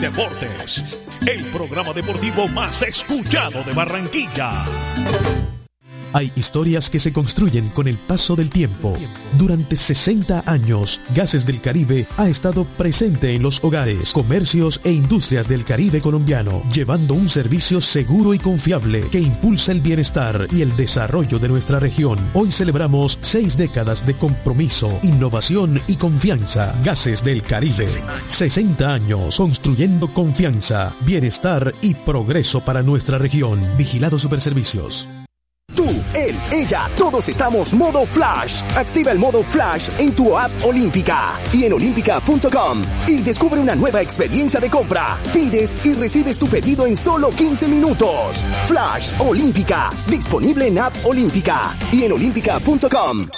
Deportes, el programa deportivo más escuchado de Barranquilla. Hay historias que se construyen con el paso del tiempo. Durante 60 años, Gases del Caribe ha estado presente en los hogares, comercios e industrias del Caribe colombiano, llevando un servicio seguro y confiable que impulsa el bienestar y el desarrollo de nuestra región. Hoy celebramos 6 décadas de compromiso, innovación y confianza. Gases del Caribe. 60 años construyendo confianza, bienestar y progreso para nuestra región. Vigilado Superservicios. Tú, él, ella, todos estamos modo Flash. Activa el modo Flash en tu app Olímpica y en olímpica.com y descubre una nueva experiencia de compra. Pides y recibes tu pedido en solo 15 minutos. Flash Olímpica, disponible en app Olímpica y en olímpica.com.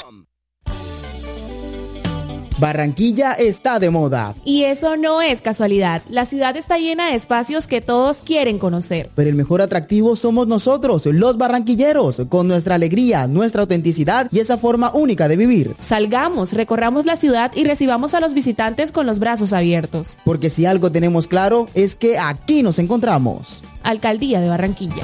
Barranquilla está de moda. Y eso no es casualidad. La ciudad está llena de espacios que todos quieren conocer. Pero el mejor atractivo somos nosotros, los barranquilleros, con nuestra alegría, nuestra autenticidad y esa forma única de vivir. Salgamos, recorramos la ciudad y recibamos a los visitantes con los brazos abiertos. Porque si algo tenemos claro es que aquí nos encontramos. Alcaldía de Barranquilla.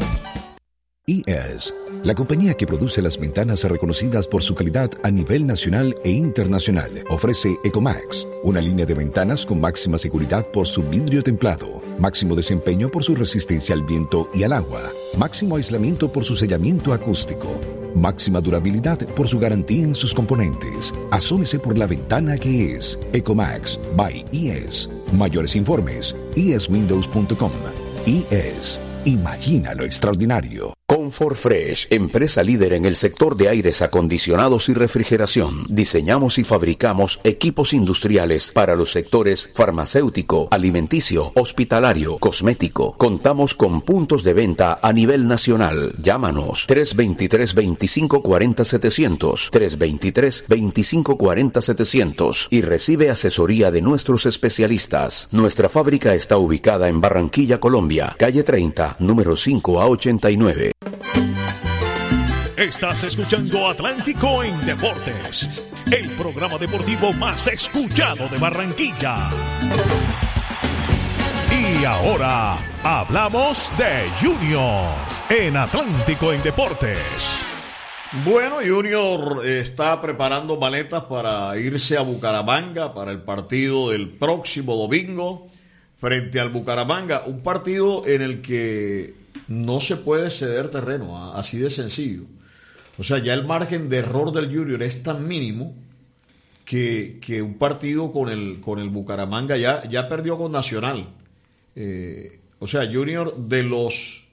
ES, la compañía que produce las ventanas reconocidas por su calidad a nivel nacional e internacional, ofrece Ecomax, una línea de ventanas con máxima seguridad por su vidrio templado, máximo desempeño por su resistencia al viento y al agua, máximo aislamiento por su sellamiento acústico, máxima durabilidad por su garantía en sus componentes. Asómese por la ventana que es Ecomax by ES. Mayores informes, eswindows.com. ES. Imagina lo extraordinario. Comfort Fresh, empresa líder en el sector de aires acondicionados y refrigeración. Diseñamos y fabricamos equipos industriales para los sectores farmacéutico, alimenticio, hospitalario, cosmético. Contamos con puntos de venta a nivel nacional. Llámanos 323-2540-700, 323-2540-700 y recibe asesoría de nuestros especialistas. Nuestra fábrica está ubicada en Barranquilla, Colombia, calle 30, número 5 a 89. Estás escuchando Atlántico en Deportes, el programa deportivo más escuchado de Barranquilla. Y ahora hablamos de Junior en Atlántico en Deportes. Bueno, Junior está preparando maletas para irse a Bucaramanga para el partido del próximo domingo frente al Bucaramanga, un partido en el que no se puede ceder terreno, así de sencillo. O sea, ya el margen de error del Junior es tan mínimo que un partido con el Bucaramanga ya perdió con Nacional. O sea, Junior, de los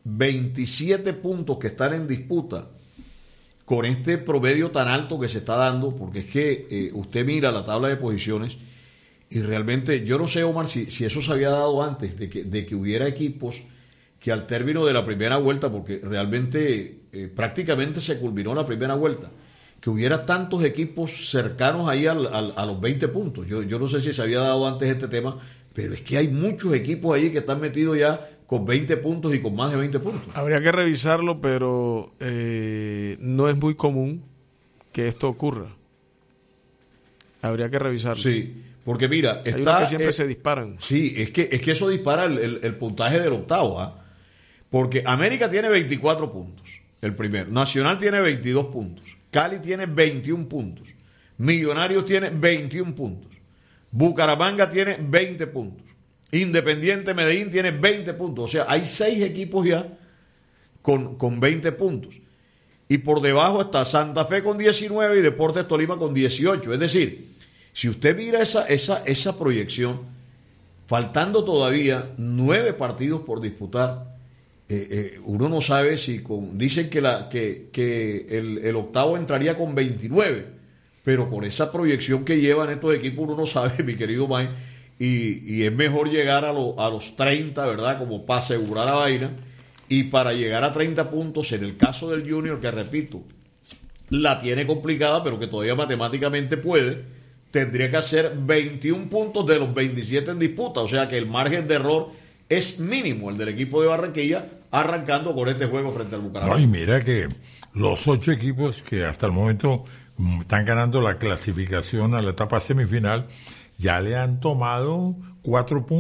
27 puntos que están en disputa, con este promedio tan alto que se está dando, porque es que usted mira la tabla de posiciones y realmente, yo no sé, Omar, si eso se había dado antes, de que hubiera equipos que al término de la primera vuelta, porque realmente prácticamente se culminó la primera vuelta, que hubiera tantos equipos cercanos ahí a los 20 puntos. Yo no sé si se había dado antes este tema, pero es que hay muchos equipos ahí que están metidos ya con 20 puntos y con más de 20 puntos. Habría que revisarlo, pero no es muy común que esto ocurra. Habría que revisarlo. Sí, porque mira, hay unos que siempre se disparan. Sí, es que eso dispara el puntaje del octavo, ¿ah? Porque América tiene 24 puntos, el primero. Nacional tiene 22 puntos. Cali tiene 21 puntos. Millonarios tiene 21 puntos. Bucaramanga tiene 20 puntos. Independiente Medellín tiene 20 puntos. O sea, hay 6 equipos ya con 20 puntos. Y por debajo está Santa Fe con 19 y Deportes Tolima con 18. Es decir, si usted mira esa proyección, faltando todavía 9 partidos por disputar, uno no sabe si dicen que el octavo entraría con 29, pero con esa proyección que llevan estos equipos uno no sabe, mi querido May, y es mejor llegar a los 30, ¿verdad? Como para asegurar la vaina, y para llegar a 30 puntos en el caso del Junior, que repito, la tiene complicada, pero que todavía matemáticamente puede, tendría que hacer 21 puntos de los 27 en disputa, o sea que el margen de error es mínimo, el del equipo de Barranquilla, arrancando con este juego frente al Bucaramanga. No, y mira que los 8 equipos que hasta el momento están ganando la clasificación a la etapa semifinal ya le han tomado 4 puntos.